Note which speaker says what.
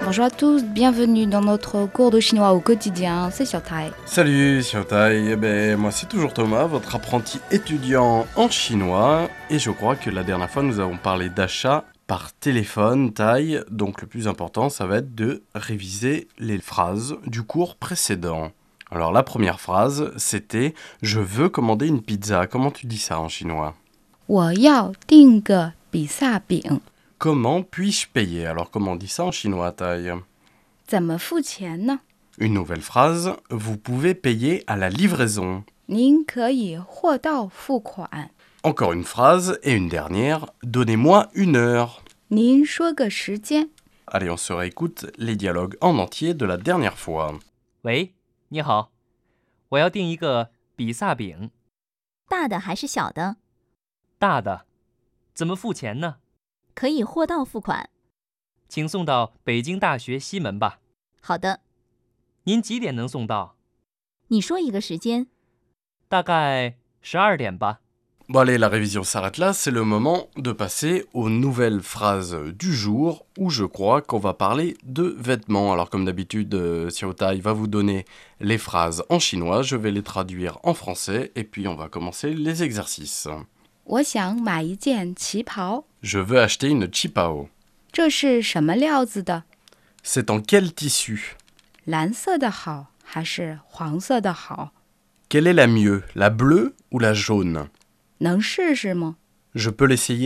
Speaker 1: Bonjour à tous, bienvenue dans notre cours de chinois au quotidien, c'est Xiaotai.
Speaker 2: Salut Xiaotai, moi c'est toujours Thomas, votre apprenti étudiant en chinois, et je crois que la dernière fois nous avons parlé d'achat par téléphone, taille, donc le plus important ça va être de réviser les phrases du cours précédent. Alors la première phrase c'était « Je veux commander une pizza », comment tu dis ça en chinois ?
Speaker 1: 我要订个比萨饼，
Speaker 2: Comment puis-je payer ? Alors comment on dit ça en chinois, taille ?
Speaker 1: 怎么付钱呢？
Speaker 2: Une nouvelle phrase, vous pouvez payer à la livraison.
Speaker 1: 您可以货到付款。
Speaker 2: Encore une phrase et une dernière, donnez-moi une heure.
Speaker 1: 您说个时间。
Speaker 2: Allez, on se réécoute les dialogues en entier de la dernière fois.
Speaker 3: 喂，你好，我要订一个比萨饼，
Speaker 4: 大的还是小的？
Speaker 3: 大的，怎么付钱呢？
Speaker 4: 可以货到付款。
Speaker 3: 请送到北京大学西门吧。
Speaker 4: 好的，
Speaker 3: 您几点能送到？
Speaker 4: 你说一个时间。
Speaker 3: 大概12点吧。
Speaker 2: Bon allez, la révision s'arrête là, c'est le moment de passer aux nouvelles phrases du jour où je crois qu'on va parler de vêtements. Alors comme d'habitude, Xiaotai va vous donner les phrases en chinois, je vais les traduire en français et puis on va commencer les exercices.
Speaker 1: 我想买一件旗袍，
Speaker 2: Je veux acheter une qipao.
Speaker 1: 这是什么料子的？
Speaker 2: C'est en quel tissu ?
Speaker 1: 蓝色的好还是黄色的好？
Speaker 2: Quelle est la mieux, la bleue ou la jaune ?
Speaker 1: 能试试吗？
Speaker 2: Je peux l'essayer ?